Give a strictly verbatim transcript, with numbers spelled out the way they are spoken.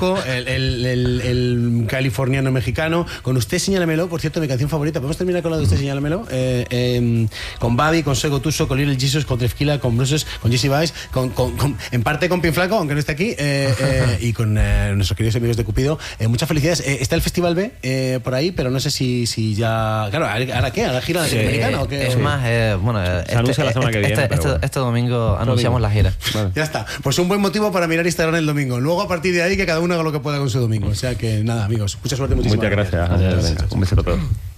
El, el, el, el californiano mexicano. Con Usted Señálamelo, por cierto, mi canción favorita. ¿Podemos terminar con la de Usted Señálamelo? Eh, eh, con Babi, con Soy Gotuso, con Little Jesus, con Trefquila, con Bruces, con Jesse Baez, con, con, con, en parte con Pinflaco, aunque no esté aquí, eh, eh, y con eh, nuestros queridos amigos de Cupido. Eh, muchas felicidades. Eh, está el Festival B eh, por ahí, pero no sé si, si ya... Claro, ¿ahora qué? ¿Ahora gira latinoamericana sí, o qué? Es más, eh, bueno, Se este, anuncia la semana que viene, este, pero este, bueno. este domingo anunciamos la gira. Vale. Ya está. Pues un buen motivo para mirar Instagram el domingo. Luego, a partir de ahí, que cada uno haga lo que pueda con su domingo. O sea que nada, amigos. Mucha suerte, muchísimas Muchas gracias. gracias. Venga, un besito a todos.